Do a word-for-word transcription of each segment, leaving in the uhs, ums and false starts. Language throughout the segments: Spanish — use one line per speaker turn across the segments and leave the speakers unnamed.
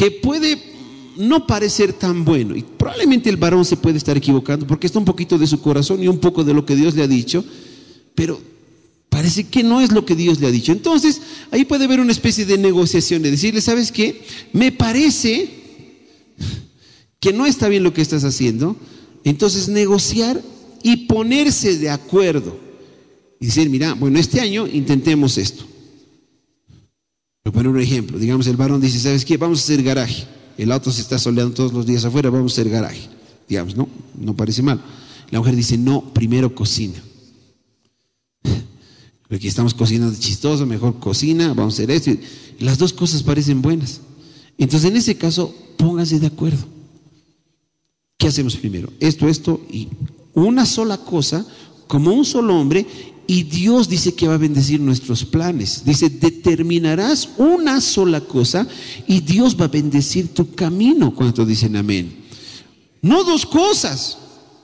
que puede no parecer tan bueno, y probablemente el varón se puede estar equivocando porque está un poquito de su corazón y un poco de lo que Dios le ha dicho, pero parece que no es lo que Dios le ha dicho. Entonces ahí puede haber una especie de negociación, de decirle, ¿sabes qué? Me parece que no está bien lo que estás haciendo. Entonces negociar y ponerse de acuerdo y decir, mira, bueno, este año intentemos esto. Voy a poner un ejemplo. Digamos, el varón dice, ¿sabes qué? Vamos a hacer garaje. El auto se está soleando todos los días afuera, vamos a hacer garaje. Digamos, no, no parece mal. La mujer dice, no, primero cocina. Aquí estamos cocinando chistoso, mejor cocina, vamos a hacer esto. Y las dos cosas parecen buenas. Entonces, en ese caso, pónganse de acuerdo. ¿Qué hacemos primero? Esto, esto y una sola cosa, como un solo hombre, y Dios dice que va a bendecir nuestros planes. Dice, determinarás una sola cosa y Dios va a bendecir tu camino. ¿Cuántos dicen amén? No dos cosas.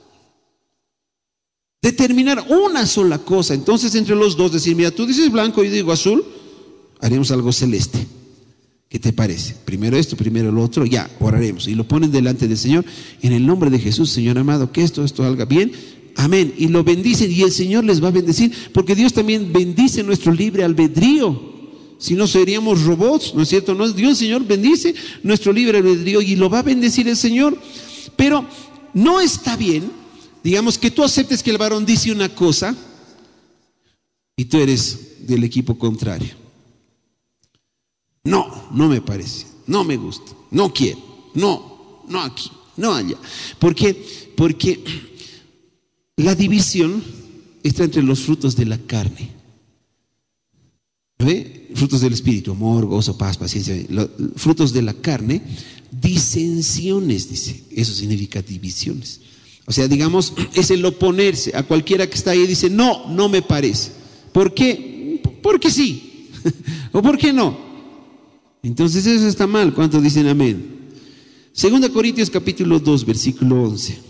Determinar una sola cosa. Entonces entre los dos decir, mira, tú dices blanco y yo digo azul, haremos algo celeste. ¿Qué te parece? Primero esto, primero lo otro, ya, oraremos. Y lo ponen delante del Señor, en el nombre de Jesús, Señor amado, que esto, esto salga bien. Amén. Y lo bendicen y el Señor les va a bendecir, porque Dios también bendice nuestro libre albedrío. Si no seríamos robots, ¿no es cierto? No, Dios, Señor, bendice nuestro libre albedrío y lo va a bendecir el Señor. Pero no está bien, digamos, que tú aceptes que el varón dice una cosa y tú eres del equipo contrario. No, no me parece, no me gusta, no quiero, no, no aquí, no allá. ¿Por qué? Porque la división está entre los frutos de la carne. ¿Ve? Frutos del espíritu, amor, gozo, paz, paciencia. Los frutos de la carne, disensiones, dice. Eso significa divisiones. O sea, digamos, es el oponerse a cualquiera que está ahí y dice, no, no me parece. ¿Por qué? Porque sí. ¿O por qué no? Entonces eso está mal. ¿Cuántos dicen amén? Segunda Corintios capítulo dos, versículo once.